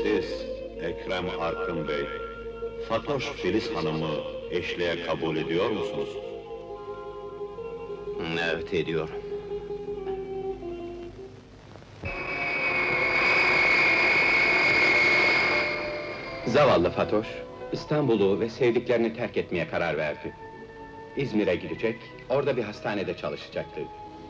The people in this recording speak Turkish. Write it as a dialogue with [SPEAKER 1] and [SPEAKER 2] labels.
[SPEAKER 1] Siz, Ekrem Arkın Bey, Fatoş Filiz Hanım'ı eşliğe kabul ediyor musunuz?
[SPEAKER 2] Evet, ediyorum.
[SPEAKER 3] Zavallı Fatoş, İstanbul'u ve sevdiklerini terk etmeye karar verdi. İzmir'e gidecek, orada bir hastanede çalışacaktı.